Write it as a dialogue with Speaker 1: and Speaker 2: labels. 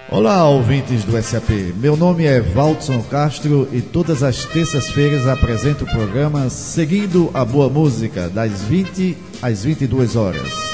Speaker 1: Olá, ouvintes do SAP. Meu nome é Valdson Castro e todas as terças-feiras apresento o programa Seguindo a Boa Música, das 20 às 22 horas.